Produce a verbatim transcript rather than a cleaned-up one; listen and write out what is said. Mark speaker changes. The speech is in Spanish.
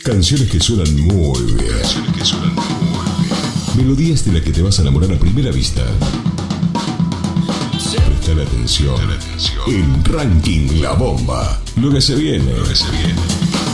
Speaker 1: Canciones que suenan muy bien. Canciones que suenan muy bien. Melodías de las que te vas a enamorar a primera vista. Presta atención. Presta atención. En Ranking La Bomba. Lo que se viene. Lo que se viene.